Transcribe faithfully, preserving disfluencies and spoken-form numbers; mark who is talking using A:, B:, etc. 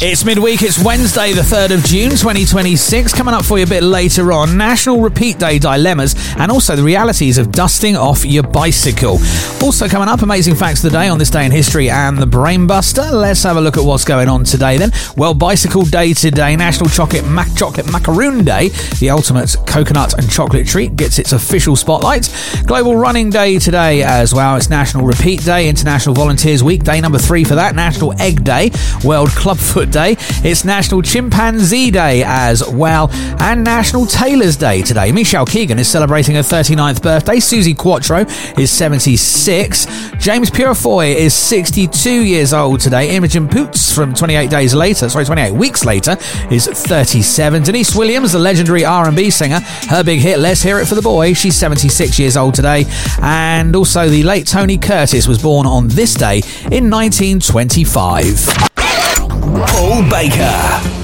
A: It's midweek, it's Wednesday the third of June twenty twenty-six. Coming up for you a bit later on, National Repeat Day dilemmas and also the realities of dusting off your bicycle. Also coming up, amazing facts of the day on this day in history and the Brainbuster. Let's have a look at what's going on today then. Well, Bicycle Day today, National Chocolate Mac Chocolate Macaroon Day, the ultimate coconut and chocolate treat, gets its official spotlight. Global Running Day today as well. It's National Repeat Day, International Volunteers Week, day number three for that. National Egg Day, World Clubfoot Day. It's National Chimpanzee Day as well, and National Tailors Day today. Michelle Keegan is celebrating her thirty-ninth birthday. Susie Quattro is seventy-six. James Purefoy is sixty-two years old today. Imogen Poots from twenty-eight days later, sorry, twenty-eight weeks later, is thirty-seven. Denise Williams, the legendary R and B singer, her big hit, Let's Hear It for the Boy, she's seventy-six years old today. And also the late Tony Curtis was born on this day in nineteen twenty-five. Paul Baker.